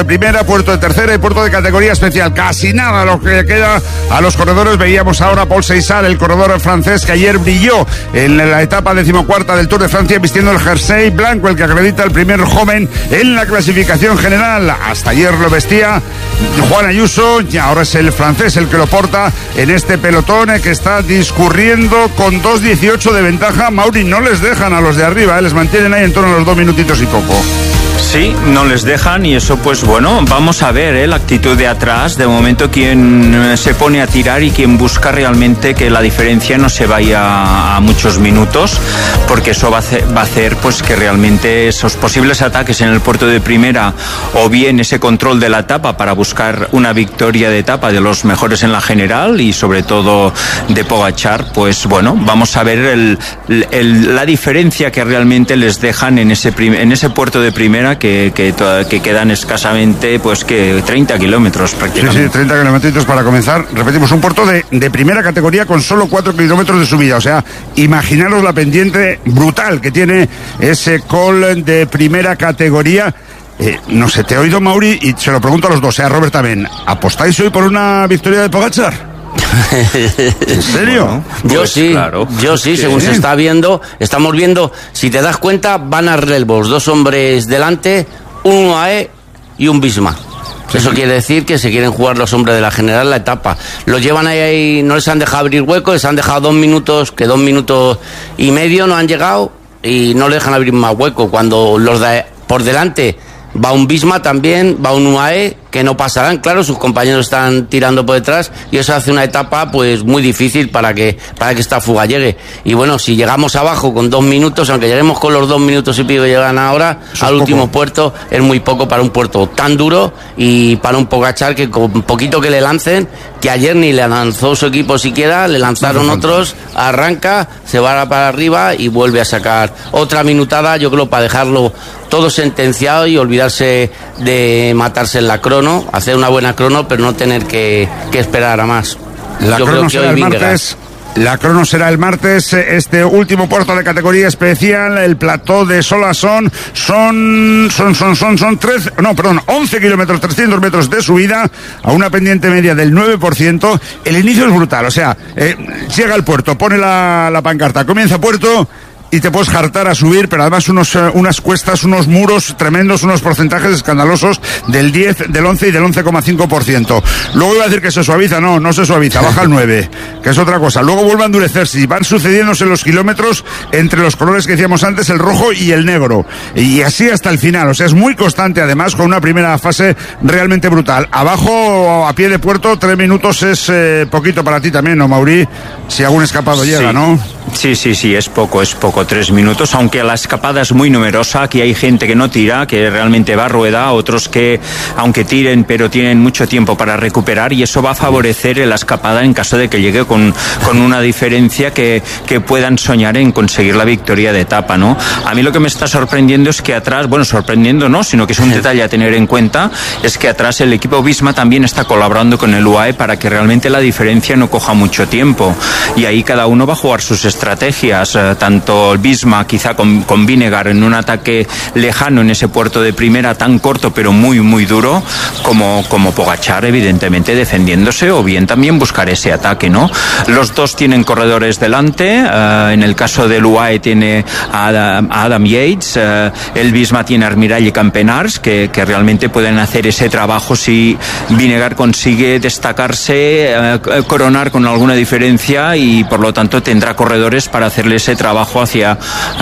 Primera, puerto de tercera y puerto de categoría especial. Casi nada lo que queda a los corredores. Veíamos ahora a Paul Seissal, el corredor francés que ayer brilló en la etapa 14ª del Tour de Francia vistiendo el jersey blanco, el que acredita el primer joven en la clasificación general. Hasta ayer lo vestía Juan Ayuso y ahora es el francés el que lo porta en este pelotón que está discurriendo con 2:18 de ventaja. Mauri, no les dejan a los de arriba, les mantienen ahí en torno a los 2 minutitos y poco. Sí, no les dejan y eso pues bueno, vamos a ver la actitud de atrás, de momento quién se pone a tirar y quién busca realmente que la diferencia no se vaya a muchos minutos, porque eso va a hacer pues que realmente esos posibles ataques en el puerto de primera o bien ese control de la etapa para buscar una victoria de etapa de los mejores en la general y sobre todo de Pogačar, pues bueno, vamos a ver la diferencia que realmente les dejan en ese puerto de primera que quedan escasamente pues que 30 kilómetros prácticamente. Sí, 30 kilómetros para comenzar. Repetimos, un puerto de primera categoría con solo 4 kilómetros de subida, o sea, imaginaros la pendiente brutal que tiene ese col de primera categoría. No sé, te he oído, Mauri, y se lo pregunto a los dos, a Robert también, ¿apostáis hoy por una victoria de Pogačar? ¿En serio? Bueno, pues yo sí, según se está viendo, estamos viendo, si te das cuenta, van a relevos, 2 hombres delante, un UAE y un Visma. Eso quiere decir que se quieren jugar los hombres de la general la etapa. Los llevan ahí, no les han dejado abrir huecos, les han dejado 2 minutos, que 2 minutos y medio no han llegado y no les dejan abrir más hueco. Cuando los de por delante va un Visma también, va un UAE, que no pasarán, claro, sus compañeros están tirando por detrás y eso hace una etapa pues muy difícil para que esta fuga llegue. Y bueno, si llegamos abajo con 2 minutos, aunque lleguemos con los 2 minutos y pico que llegan ahora, eso al último puerto, es muy poco para un puerto tan duro y para un Pogačar que con poquito que le lancen, que ayer ni le lanzó su equipo siquiera, le lanzaron otros, arranca, se va para arriba y vuelve a sacar otra minutada, yo creo, para dejarlo todo sentenciado y olvidarse de matarse en la crono, hacer una buena crono, pero no tener que esperar a más. La crono será el martes. La crono será el martes. Este último puerto de categoría especial, el plató de Solasson, son 11 kilómetros, 300 metros de subida a una pendiente media del 9%. El inicio es brutal, o sea, llega al puerto, pone la pancarta, comienza puerto y te puedes jartar a subir, pero además unas cuestas, unos muros tremendos, unos porcentajes escandalosos del 10, del 11 y del 11,5%. Luego iba a decir que se suaviza, no se suaviza, baja al 9, que es otra cosa. Luego vuelve a endurecerse y van sucediéndose los kilómetros entre los colores que decíamos antes, el rojo y el negro. Y así hasta el final, o sea, es muy constante además, con una primera fase realmente brutal. Abajo, a pie de puerto, 3 minutos es poquito para ti también, ¿no, Mauri? Si algún escapado llega, ¿no? Sí, es poco, 3 minutos, aunque la escapada es muy numerosa, aquí hay gente que no tira, que realmente va a rueda, otros que aunque tiren, pero tienen mucho tiempo para recuperar, y eso va a favorecer la escapada en caso de que llegue con una diferencia que puedan soñar en conseguir la victoria de etapa, ¿no? A mí lo que me está sorprendiendo es que atrás, bueno, sorprendiendo no, sino que es un detalle a tener en cuenta, es que atrás el equipo Visma también está colaborando con el UAE para que realmente la diferencia no coja mucho tiempo, y ahí cada uno va a jugar sus estrategias, tanto el Visma quizá con Vinegar en un ataque lejano en ese puerto de primera tan corto pero muy muy duro, como Pogačar evidentemente defendiéndose, o bien también buscar ese ataque, ¿no? Los dos tienen corredores delante, en el caso del UAE tiene a Adam Yates, el Visma tiene a Armirall y Campenars que realmente pueden hacer ese trabajo si Vinegar consigue destacarse, coronar con alguna diferencia, y por lo tanto tendrá corredores para hacerle ese trabajo hacia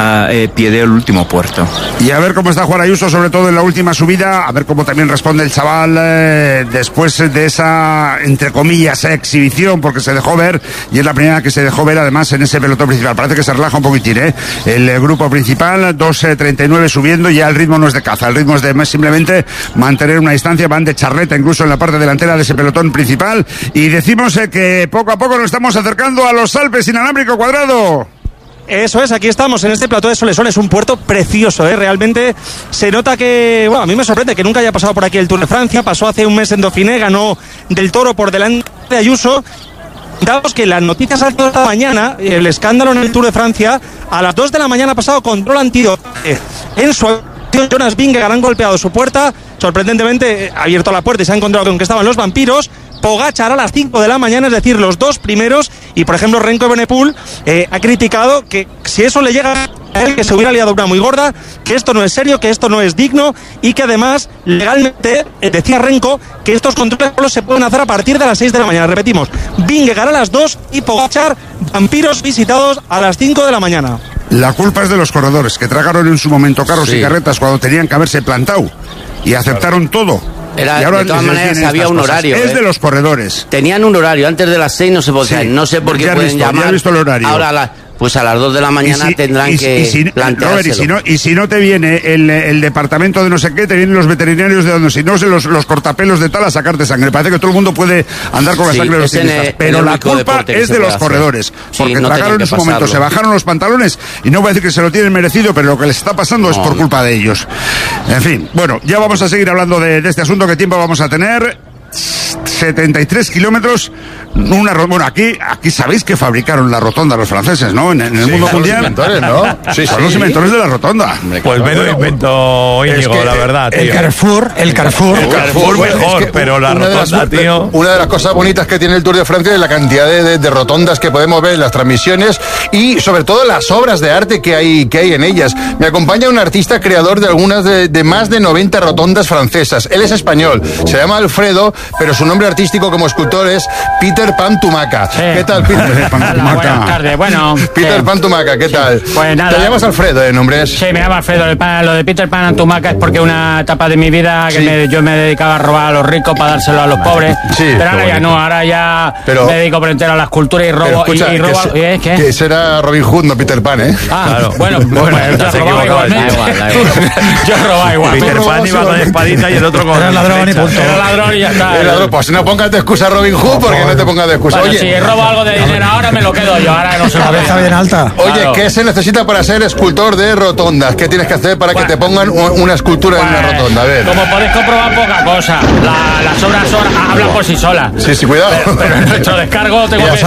pie del último puerto. Y a ver cómo está Juan Ayuso, sobre todo en la última subida, a ver cómo también responde el chaval después de esa, entre comillas, exhibición, porque se dejó ver, y es la primera que se dejó ver además en ese pelotón principal. Parece que se relaja un poquitín, el grupo principal, 2:39 subiendo, ya el ritmo no es de caza, el ritmo es de simplemente mantener una distancia, van de charleta incluso en la parte delantera de ese pelotón principal, y decimos que poco a poco nos estamos acercando a los Alpes inalámbrico cuadrado. Eso es, aquí estamos en este plató de Soleson, es un puerto precioso, realmente se nota que, bueno, a mí me sorprende que nunca haya pasado por aquí el Tour de Francia, pasó hace un mes en Dauphiné, ganó del Toro por delante de Ayuso. Daos que las noticias han sido esta mañana, el escándalo en el Tour de Francia, a las 2 de la mañana pasado control antidopaje en su Jonas Vingegaard han golpeado su puerta, sorprendentemente ha abierto la puerta y se ha encontrado con que estaban los vampiros. Pogačar a las 5 de la mañana, es decir, los dos primeros, y por ejemplo Remco Evenepoel ha criticado que si eso le llega a él, que se hubiera liado una muy gorda, que esto no es serio, que esto no es digno, y que además legalmente, decía Remco, que estos controles solo se pueden hacer a partir de las 6 de la mañana. Repetimos, Vingegaard a las 2 y Pogačar, vampiros visitados a las 5 de la mañana. La culpa es de los corredores, que tragaron en su momento carros y carretas cuando tenían que haberse plantado y aceptaron todo. Era, y ahora de todas maneras había un horario. Es de los corredores. Tenían un horario, antes de las 6 no se podía, no sé por qué ya pueden llamar. Ya he visto el horario. Ahora pues a las 2 de la mañana tendrán que planteárselo. Y si no te viene el departamento de no sé qué, te vienen los veterinarios de donde, si no, los cortapelos de tal a sacarte sangre. Parece que todo el mundo puede andar con la sangre de los ciclistas. Pero la culpa es de los corredores. Porque tragaron en su momento, se bajaron los pantalones, y no voy a decir que se lo tienen merecido, pero lo que les está pasando es por culpa de ellos. En fin, bueno, ya vamos a seguir hablando de este asunto. ¿Qué tiempo vamos a tener? 73 kilómetros. Bueno, aquí sabéis que fabricaron la rotonda los franceses, ¿no? En el mundo mundial. Los inventores, ¿no? Sí, son los inventores de la rotonda. Pues medio invento Íñigo, la verdad, tío. El Carrefour mejor, pero la rotonda, tío. Una de las cosas bonitas que tiene el Tour de Francia es la cantidad de rotondas que podemos ver en las transmisiones y sobre todo las obras de arte que hay en ellas. Me acompaña un artista creador de algunas de más de 90 rotondas francesas. Él es español, se llama Alfredo, pero su nombre artístico como escultor es Peter Pan Tumaca. Sí. ¿Qué tal, Peter Pan Tumaca? Buenas tardes, bueno. Peter Pan Tumaca, ¿qué tal? Pues nada. ¿Te llamas Alfredo, nombre es? Sí, me llamo Alfredo. Lo de Peter Pan Tumaca es porque una etapa de mi vida que yo me dedicaba a robar a los ricos para dárselo a los pobres. Sí, pero ahora ya no, ahora ya me dedico por entero a la escultura y robo. Escucha, y robo ¿qué? Que será Robin Hood, no Peter Pan, ¿eh? Ah, claro. Bueno, yo robaba igual. Yo robaba igual. Peter Pan iba con espadita y el otro con... Era ladrón y punto. Era ladrón y ya está. Pues no pongas de excusa Robin Hood, porque no te pongas de excusa. Bueno, oye, si robo algo de dinero ahora me lo quedo yo, ahora no se cabeza bien alta. Oye, claro. ¿qué se necesita para ser escultor de rotondas? ¿Qué tienes que hacer para que te pongan una escultura en una rotonda? A ver. Como podéis comprobar, poca cosa. Las obras hablan por sí solas. Sí, cuidado. Pero en nuestro descargo tengo que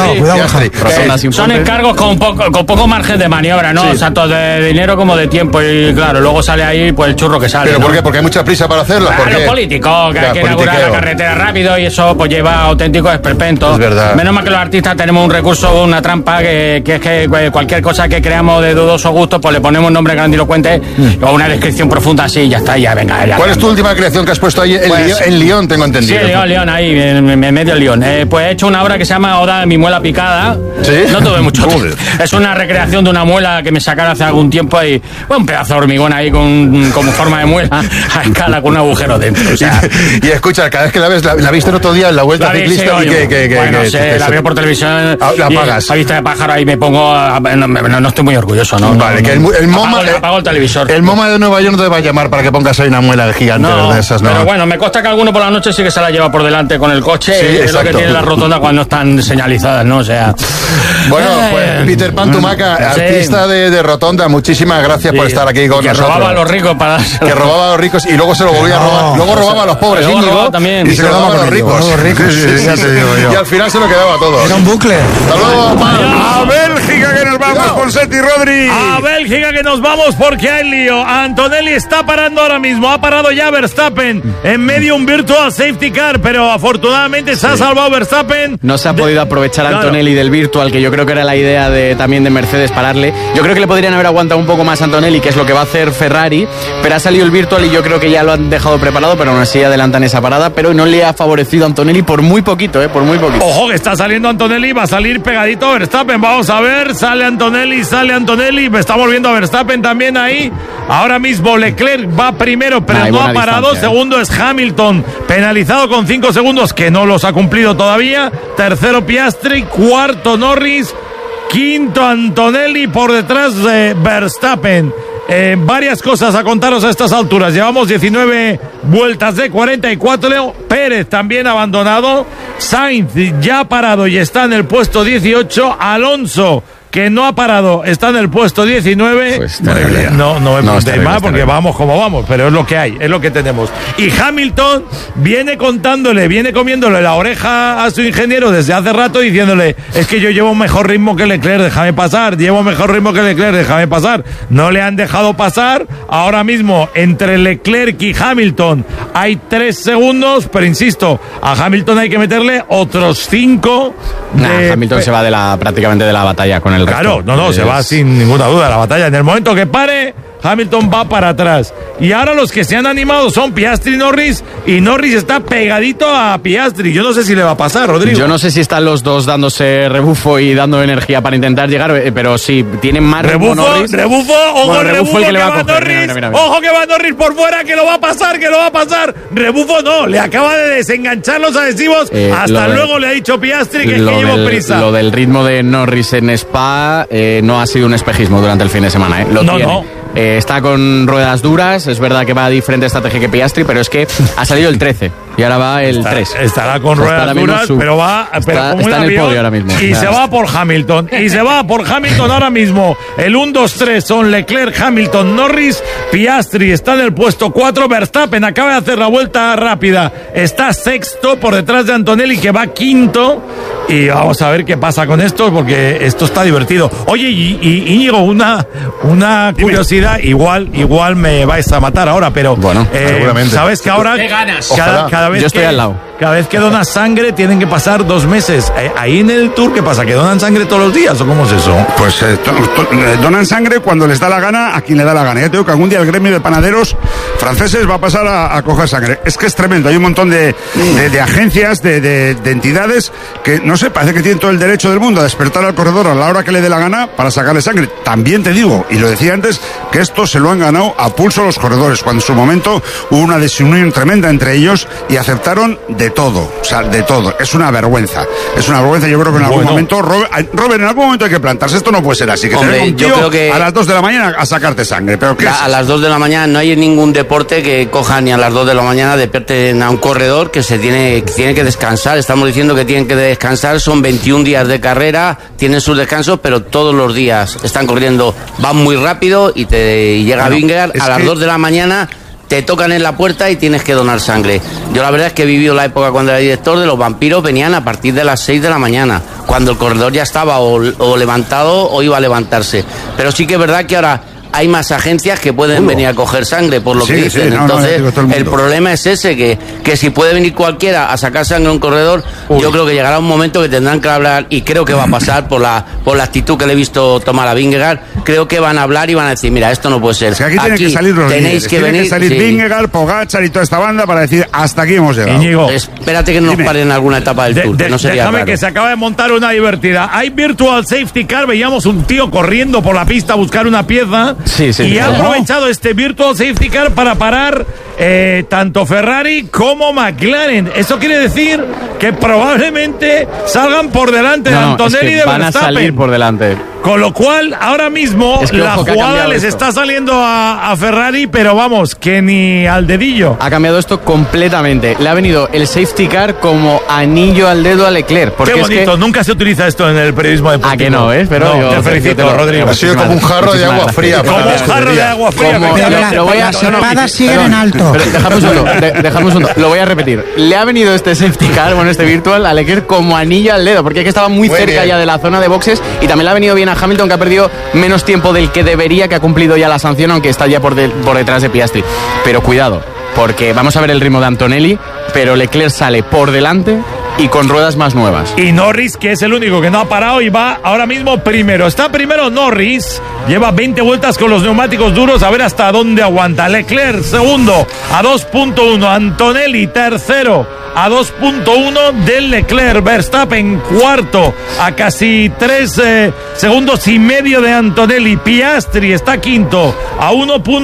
decir son encargos con poco margen de maniobra, ¿no? Tanto de dinero como de tiempo. Y claro, luego sale ahí pues el churro que sale. ¿Pero por qué? Porque hay mucha prisa para hacerlo. Los políticos, que hay que inaugurar la carretera rápido y eso pues lleva auténticos esperpentos. Es verdad. Menos mal que los artistas tenemos un recurso, una trampa, que es que cualquier cosa que creamos de dudoso gusto, pues le ponemos un nombre grandilocuente o una descripción profunda así y ya está, ya venga. Ya, ¿cuál es tu última creación que has puesto ahí en Lyon, tengo entendido? Sí, Lyon, ahí, en medio Lyon. Pues he hecho una obra que se llama Oda de mi muela picada. ¿Sí? No tuve mucho tiempo. Es una recreación de una muela que me sacaron hace algún tiempo y un pedazo de hormigón ahí como forma de muela a escala con un agujero dentro. O sea. Y escucha, cada vez que la ves, la viste el otro día en la Vuelta Ciclista y la veo por televisión. La apagas. A vista de pájaro ahí me pongo. No estoy muy orgulloso, ¿no? Vale, que el MoMA. Apago el televisor. El MoMA de Nueva York no te va a llamar para que pongas ahí una muela gigante de esas, ¿no? Pero bueno, me consta que alguno por la noche sí que se la lleva por delante con el coche. Sí, es lo que tiene la rotonda cuando están señalizadas, ¿no? O sea. Bueno, pues Peter Pan Tumaca, artista de rotonda, muchísimas gracias por estar aquí con nosotros. Que robaba a los ricos Que robaba a los ricos y luego se lo volvía a robar. Luego robaba a los pobres, también. Y se quedaba a los ricos. Ya te digo yo. Y al final se lo quedaba todo. Era un bucle. Hasta luego, A Bélgica que nos vamos con Seti Rodri. A Bélgica que nos vamos porque hay lío. Antonelli está parando ahora mismo. Ha parado ya Verstappen. En medio un virtual safety car, pero afortunadamente se ha salvado Verstappen. No se ha podido aprovechar Antonelli del virtual, que yo creo que era la idea también de Mercedes pararle. Yo creo que le podrían haber aguantado un poco más a Antonelli, que es lo que va a hacer Ferrari, pero ha salido el virtual y yo creo que ya lo han dejado preparado, pero aún así adelantan esa parada, pero no le ha favorecido a Antonelli por muy poquito, por muy poquito. Ojo que está saliendo Antonelli, va a salir pegadito a Verstappen, vamos a ver, sale Antonelli, me está volviendo a Verstappen también ahí. Ahora mismo Leclerc va primero, pero no ha parado. Segundo es Hamilton, penalizado con 5 segundos, que no los ha cumplido todavía. Tercero Piastri, cuarto Norris, quinto Antonelli, por detrás de Verstappen. Varias cosas a contaros a estas alturas. Llevamos 19 vueltas de 44. Pérez también abandonado. Sainz ya parado y está en el puesto 18. Alonso que no ha parado, está en el puesto 19. Pues no me preguntéis más porque terrible. vamos como vamos, pero es lo que hay, es lo que tenemos. Y Hamilton viene comiéndole la oreja a su ingeniero desde hace rato, diciéndole, es que yo llevo mejor ritmo que Leclerc, déjame pasar, déjame pasar. No le han dejado pasar. Ahora mismo entre Leclerc y Hamilton hay 3 segundos, pero insisto, a Hamilton hay que meterle otros 5. Hamilton se va prácticamente de la batalla con el resto. Claro, se va sin ninguna duda la batalla. En el momento que pare, Hamilton va para atrás. Y ahora los que se han animado son Piastri y Norris. Y Norris está pegadito a Piastri. Yo no sé si le va a pasar, Rodrigo. Yo no sé si están los dos dándose rebufo y dando energía para intentar llegar, pero sí, tienen más rebufo. Ojo, rebufo que le va a Norris. Mira. Ojo que va Norris por fuera, que lo va a pasar. Rebufo no, le acaba de desenganchar los adhesivos. Hasta luego le ha dicho Piastri que llevo prisa. Lo del ritmo de Norris en Spa no ha sido un espejismo durante el fin de semana. No. Está con ruedas duras, es verdad que va a diferente estrategia que Piastri, pero es que ha salido el 13 y ahora va el 3. Estará con ruedas duras, pero está en el podio ahora mismo. Y se va por Hamilton. Ahora mismo. El 1, 2, 3 son Leclerc, Hamilton, Norris. Piastri está en el puesto 4. Verstappen acaba de hacer la vuelta rápida. Está sexto por detrás de Antonelli, que va quinto. Y vamos a ver qué pasa con esto, porque esto está divertido. Oye, y Íñigo, una curiosidad. Igual me vais a matar ahora, pero bueno, seguramente. Sabes que ahora cada vez yo estoy al lado. Cada vez que donas sangre tienen que pasar 2 meses. Ahí en el Tour, ¿qué pasa? ¿Que donan sangre todos los días o cómo es eso? Pues donan sangre cuando les da la gana a quien le da la gana. Ya te digo que algún día el gremio de panaderos franceses va a pasar a coger sangre. Es que es tremendo. Hay un montón de agencias, de entidades que, no sé, parece que tienen todo el derecho del mundo a despertar al corredor a la hora que le dé la gana para sacarle sangre. También te digo, y lo decía antes, que esto se lo han ganado a pulso los corredores, cuando en su momento hubo una desunión tremenda entre ellos y aceptaron de todo, o sea, de todo. Es una vergüenza. Yo creo que en algún momento, Robert, en algún momento hay que plantarse. Esto no puede ser así. Hombre, yo creo que a las 2 de la mañana a sacarte sangre. ¿Pero qué a las 2 de la mañana no hay ningún deporte que coja ni a las 2 de la mañana despierten a un corredor que tiene que descansar. Estamos diciendo que tienen que descansar. Son 21 días de carrera, tienen sus descansos, pero todos los días están corriendo. Van muy rápido y llega Vingegaard a las 2 de la mañana. Te tocan en la puerta y tienes que donar sangre. Yo la verdad es que he vivido la época cuando era director de los vampiros, venían a partir de las 6 de la mañana, cuando el corredor ya estaba o levantado o iba a levantarse. Pero sí que es verdad que ahora hay más agencias que pueden venir a coger sangre, por lo que dicen. Entonces, el problema es ese, que si puede venir cualquiera a sacar sangre a un corredor, yo creo que llegará un momento que tendrán que hablar, y creo que va a pasar por la actitud que le he visto tomar a Vingegaard. Creo que van a hablar y van a decir, mira, esto no puede ser. Es que aquí tienen que salir los tenéis que venir, que salir Vingegaard, Pogačar y toda esta banda para decir, hasta aquí hemos llegado. Íñigo, espérate que nos paren en alguna etapa del Tour, no sería déjame raro. Que se acaba de montar una divertida. Hay Virtual Safety Car, veíamos un tío corriendo por la pista a buscar una pieza. Y ha aprovechado este Virtual Safety Car para parar tanto Ferrari como McLaren. Eso quiere decir que probablemente salgan por delante de Antonelli y de van Verstappen. A salir por delante. Con lo cual, ahora mismo la jugada les está saliendo a Ferrari, pero vamos, que ni al dedillo. Ha cambiado esto completamente. Le ha venido el safety car como anillo al dedo a Leclerc. Qué bonito, nunca se utiliza esto en el periodismo deportivo. ¿A que no, pero no, te felicito, Rodrigo. Ha sido como un jarro de agua fría. Como un jarro de agua fría. Las espadas siguen en alto. Pero dejamos un segundo. Lo voy a repetir. Le ha venido este safety car, este virtual, a Leclerc como anillo al dedo, porque es que estaba muy cerca ya de la zona de boxes, y también le ha venido bien a Hamilton, que ha perdido menos tiempo del que debería, que ha cumplido ya la sanción, aunque está ya por detrás de Piastri. Pero cuidado, porque vamos a ver el ritmo de Antonelli, pero Leclerc sale por delante y con ruedas más nuevas. Y Norris, que es el único que no ha parado y va ahora mismo primero. Está primero Norris, lleva 20 vueltas con los neumáticos duros, a ver hasta dónde aguanta. Leclerc segundo a 2.1, Antonelli tercero a 2.1 del Leclerc, Verstappen cuarto a casi 3 segundos y medio de Antonelli, Piastri está quinto a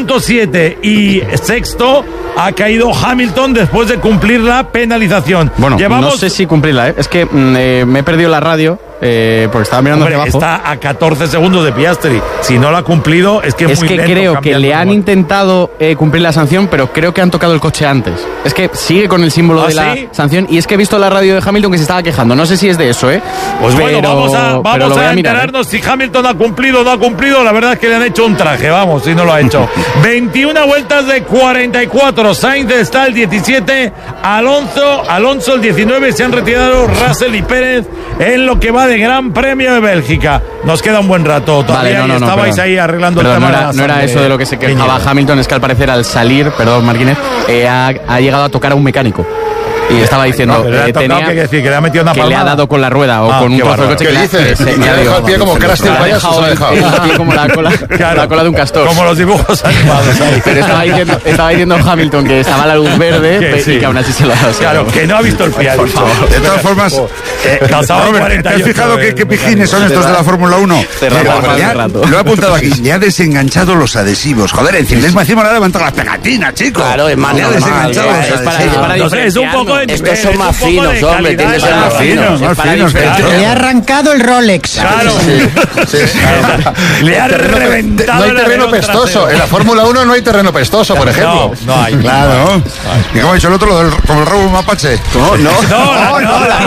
1.7 y sexto ha caído Hamilton después de cumplir la penalización. Bueno, no sé si cumplirla, es que me he perdido la radio. Porque estaba mirando hacia abajo. Está a 14 segundos de Piastri. Si no lo ha cumplido, es que es muy lento. Creo que le han intentado cumplir la sanción, pero creo que han tocado el coche antes. Es que sigue con el símbolo de la sanción, y es que he visto la radio de Hamilton que se estaba quejando. No sé si es de eso, Pues bueno, vamos a enterarnos si Hamilton ha cumplido o no ha cumplido, la verdad es que le han hecho un traje, vamos, si no lo ha hecho. 21 vueltas de 44, Sainz está el 17, Alonso el 19, se han retirado Russell y Pérez en lo que va de Gran Premio de Bélgica. Nos queda un buen rato todavía. Vale, estabais ahí arreglando el tema. No era eso de lo que se quejaba Hamilton, es que al parecer al salir, perdón Martínez, ha llegado a tocar a un mecánico. Y estaba diciendo que le ha metido una palmada. Le ha dado con la rueda o con un trozo de coche. ¿Qué dices? Me ha dejado el pie como Crash del payaso. Se ha dejado el pie como la cola de un castor. Como los dibujos animados. Pero estaba diciendo Hamilton que estaba la luz verde y que aún así se lo ha dado. Claro, que no ha visto el pie. Por favor. De todas formas, Robert, ¿te has fijado qué pijines son estos de la Fórmula 1? Lo he apuntado aquí. Le ha desenganchado los adhesivos. Joder, en Ciclismo encima le ha levantado las pegatinas, chicos. Claro, es más le ha desenganchado los adhesivos. Es un poco de estos son más finos, hombre, tienen que ser más finos. Le ha arrancado el Rolex. Claro. Le ha reventado. No hay terreno pestoso. En la Fórmula 1 no hay terreno pestoso, por ejemplo. No hay. Claro. ¿Y cómo ha dicho el otro, como el rabo mapache? No, la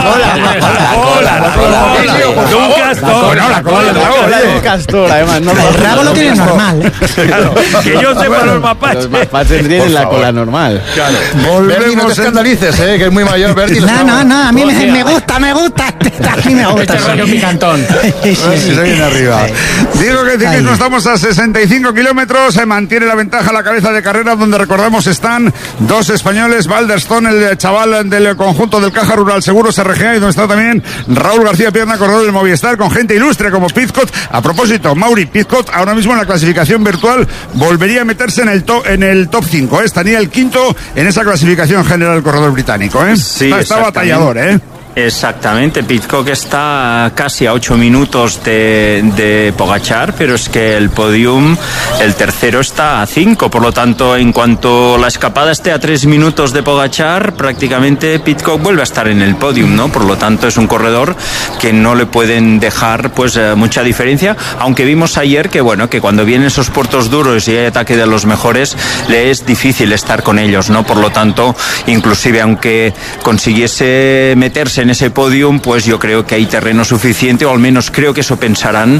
cola de un castor, además. El rabo lo tiene normal. Claro, que yo sepa los mapaches. Los mapaches tienen la cola normal. Berti, no te escandalices, que es muy mayor, Berti. No, a mí me gusta. A mí me gusta. Este rollo picantón. Sí, se viene arriba. Digo que no estamos a 65 kilómetros, se mantiene la ventaja a la cabeza de carrera, donde recordamos están dos españoles, Balderstone, el chaval del conjunto del Caja Rural Seguros RGA, y donde está también Raúl García Pierna, corredor del Movistar, con gente ilustre como Pizcott. A propósito, Mauri Pizcott ahora mismo en la clasificación virtual volvería a meterse en el top 5, estaría el quinto en esa clasificación general del corredor británico, Sí, está batallador, Exactamente, Pidcock está casi a 8 minutos de Pogačar, pero es que el podium, el tercero está a 5, por lo tanto, en cuanto la escapada esté a 3 minutos de Pogačar, prácticamente Pidcock vuelve a estar en el podium, ¿no? Por lo tanto, es un corredor que no le pueden dejar pues mucha diferencia, aunque vimos ayer que cuando vienen esos puertos duros y hay ataque de los mejores, le es difícil estar con ellos, ¿no? Por lo tanto, inclusive aunque consiguiese meterse en ese podium, pues yo creo que hay terreno suficiente, o al menos creo que eso pensarán,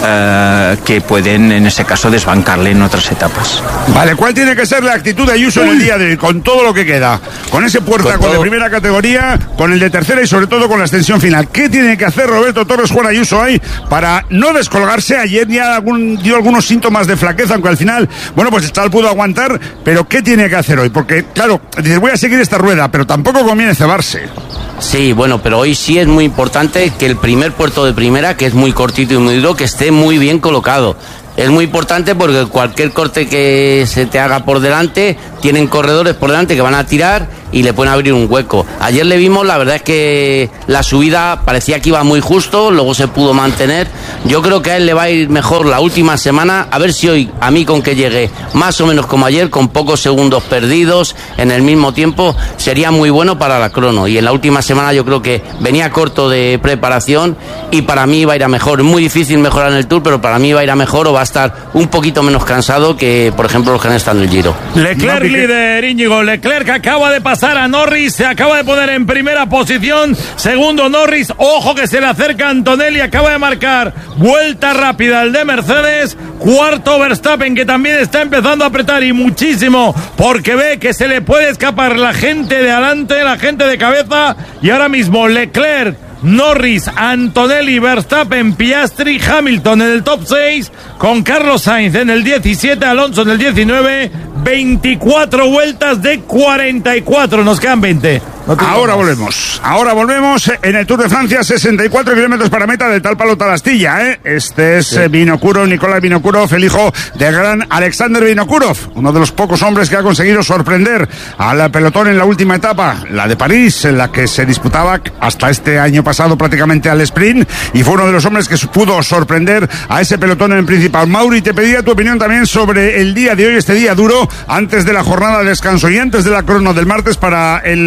que pueden en ese caso desbancarle en otras etapas. Vale, ¿cuál tiene que ser la actitud de Ayuso en el día de hoy, con todo lo que queda? Con ese puertaco de primera categoría, con el de tercera y sobre todo con la extensión final. ¿Qué tiene que hacer Roberto Torres, Juan Ayuso hoy para no descolgarse? Ayer ya dio algunos síntomas de flaqueza, aunque al final, pues el chaval pudo aguantar, pero ¿qué tiene que hacer hoy? Porque, claro, dices, voy a seguir esta rueda, pero tampoco conviene cebarse. Sí, pero hoy sí es muy importante que el primer puerto de primera, que es muy cortito y muy duro, que esté muy bien colocado. Es muy importante porque cualquier corte que se te haga por delante, tienen corredores por delante que van a tirar y le pueden abrir un hueco. Ayer le vimos, la verdad es que la subida parecía que iba muy justo, luego se pudo mantener. Yo creo que a él le va a ir mejor la última semana, a ver si hoy, a mí con que llegue más o menos como ayer, con pocos segundos perdidos en el mismo tiempo, sería muy bueno para la crono. Y en la última semana yo creo que venía corto de preparación y para mí va a ir a mejor. Es muy difícil mejorar en el Tour, pero para mí va a ir a mejor, o va a estar un poquito menos cansado que, por ejemplo, los que han estado en el Giro. Leclerc líder, Íñigo. Leclerc acaba de pasar a Norris, se acaba de poner en primera posición. Segundo Norris, ojo que se le acerca Antonelli, acaba de marcar vuelta rápida el de Mercedes. Cuarto Verstappen, que también está empezando a apretar y muchísimo, porque ve que se le puede escapar la gente de adelante, la gente de cabeza. Y ahora mismo Leclerc, Norris, Antonelli, Verstappen, Piastri, Hamilton en el top 6, con Carlos Sainz en el 17, Alonso en el 19, 24 vueltas de 44, nos quedan 20. Ahora volvemos en el Tour de Francia, 64 kilómetros para meta de tal palo tal astilla, Este es Vinokurov, Nikolai Vinokurov, el hijo del gran Alexander Vinokurov, uno de los pocos hombres que ha conseguido sorprender al pelotón en la última etapa, la de París, en la que se disputaba hasta este año pasado prácticamente al sprint, y fue uno de los hombres que pudo sorprender a ese pelotón en el principal. Mauri, te pedía tu opinión también sobre el día de hoy, este día duro, antes de la jornada de descanso y antes de la crono del martes para el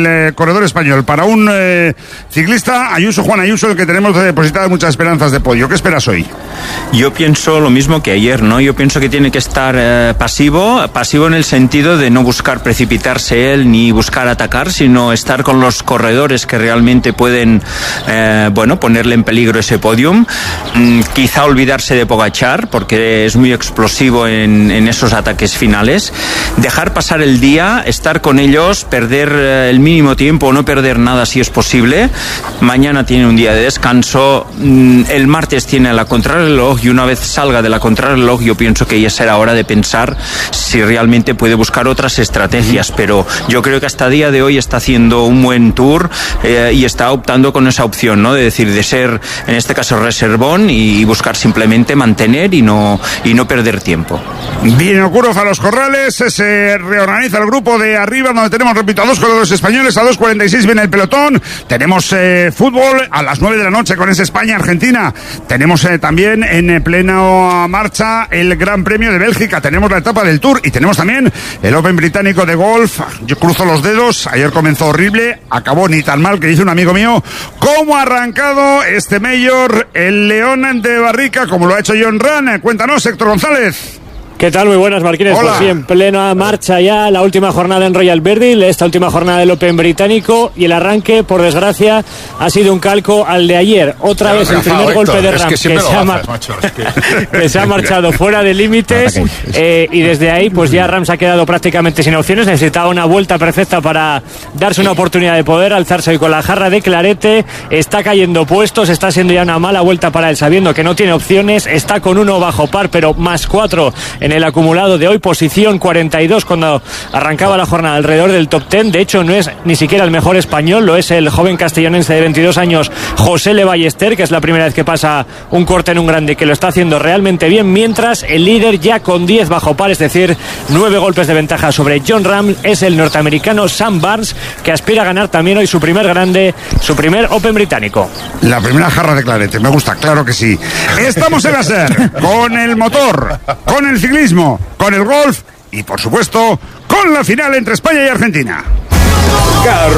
corredor español. Para un ciclista, Juan Ayuso, el que tenemos depositadas muchas esperanzas de podio. ¿Qué esperas hoy? Yo pienso lo mismo que ayer, ¿no? Yo pienso que tiene que estar pasivo en el sentido de no buscar precipitarse él ni buscar atacar, sino estar con los corredores que realmente pueden, ponerle en peligro ese podium. Quizá olvidarse de Pogačar, porque es muy explosivo en esos ataques finales. Dejar pasar el día, estar con ellos, perder el mínimo tiempo o no perder nada si es posible. Mañana tiene un día de descanso. El martes tiene la contrarreloj y una vez salga de la contrarreloj yo pienso que ya será hora de pensar si realmente puede buscar otras estrategias, pero yo creo que hasta día de hoy está haciendo un buen tour y está optando con esa opción, ¿no? De decir, de ser en este caso reservón y buscar simplemente mantener y no perder tiempo. Bien, Okurov a los corrales, se reorganiza el grupo de arriba donde tenemos, repito, a dos corredores españoles, a 2:46 viene el pelotón, tenemos fútbol a las 9 de la noche con ese España-Argentina, tenemos también en plena marcha el Gran Premio de Bélgica, tenemos la etapa del Tour y tenemos también el Open británico de golf. Yo cruzo los dedos, ayer comenzó horrible, acabó ni tan mal, que dice un amigo mío, cómo ha arrancado este Major, el León de Barrica, como lo ha hecho Jon Rahm. Cuéntanos, Héctor González. ¿Qué tal? Muy buenas, Marquines. Hola. Pues sí, en plena marcha ya la última jornada en Royal Verdil, esta última jornada del Open británico, y el arranque, por desgracia, ha sido un calco al de ayer. Otra vez el primer golpe de Rahm que se ha marchado fuera de límites, y desde ahí pues ya Rahm se ha quedado prácticamente sin opciones. Necesitaba una vuelta perfecta para darse una oportunidad de poder alzarse hoy con la jarra de clarete. Está cayendo puestos, está siendo ya una mala vuelta para él, sabiendo que no tiene opciones. Está con 1 bajo par, pero más 4 en el acumulado de hoy, posición 42 cuando arrancaba la jornada alrededor del top 10. De hecho, no es ni siquiera el mejor español, lo es el joven castellonense de 22 años, José Le Ballester, que es la primera vez que pasa un corte en un grande, que lo está haciendo realmente bien, mientras el líder ya con 10 bajo par, es decir, 9 golpes de ventaja sobre Jon Rahm, es el norteamericano Sam Burns, que aspira a ganar también hoy su primer grande, su primer Open británico. La primera jarra de clarete, me gusta, claro que sí. Estamos en la SER, con el motor, con el ciclismo, con el golf y, por supuesto, con la final entre España y Argentina.